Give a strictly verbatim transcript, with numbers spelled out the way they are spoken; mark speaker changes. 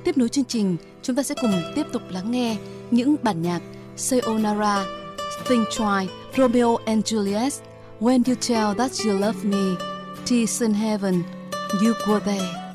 Speaker 1: Tiếp nối chương trình, chúng ta sẽ cùng tiếp tục lắng nghe những bản nhạc Sayonara, Think Twice, Romeo and Juliet, When You Tell That You Love Me, Tears in Heaven, You Were There.